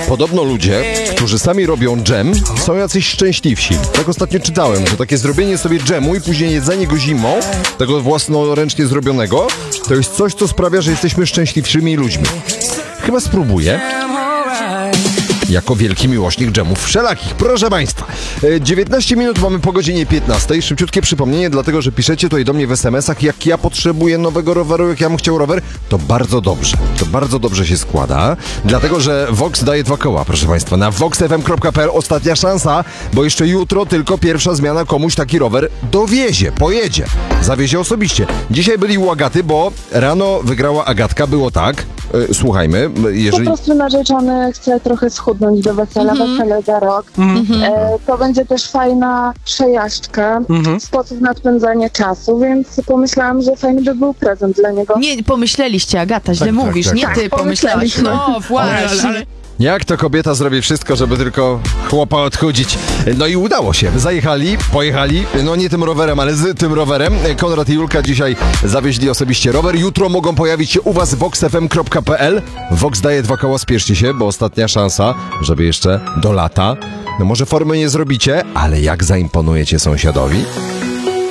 Podobno ludzie, którzy sami robią dżem, są jacyś szczęśliwsi. Tak ostatnio czytałem, że takie zrobienie sobie dżemu i później jedzenie go zimą, tego własnoręcznie zrobionego, to jest coś, co sprawia, że jesteśmy szczęśliwszymi ludźmi. Chyba spróbuję. Jako wielki miłośnik dżemów wszelakich. Proszę Państwa, 19 minut mamy po godzinie 15. Szybciutkie przypomnienie, dlatego że piszecie tutaj do mnie w SMS-ach, jak ja potrzebuję nowego roweru, jak ja bym chciał rower. To bardzo dobrze. To bardzo dobrze się składa. Dlatego, że Vox daje 2 koła, proszę Państwa. Na voxfm.pl ostatnia szansa, bo jeszcze jutro tylko pierwsza zmiana komuś taki rower dowiezie, pojedzie. Zawiezie osobiście. Dzisiaj byli u Agaty, bo rano wygrała Agatka. Było tak. Słuchajmy, jeżeli... Po prostu narzeczony chce trochę schudnąć do wesela, wesele za rok. To będzie też fajna przejażdżka, sposób na spędzanie czasu, więc pomyślałam, że fajny by był prezent dla niego. Nie, pomyśleliście, Agata, źle mówisz, nie ty pomyślałeś. No właśnie. Jak to kobieta zrobi wszystko, żeby tylko chłopa odchudzić? No i udało się. Zajechali, pojechali, no nie tym rowerem, ale z tym rowerem. Konrad i Julka dzisiaj zawieźli osobiście rower. Jutro mogą pojawić się u was voxfm.pl. Vox daje 2 koła, spieszcie się, bo ostatnia szansa, żeby jeszcze do lata. No może formy nie zrobicie, ale jak zaimponujecie sąsiadowi?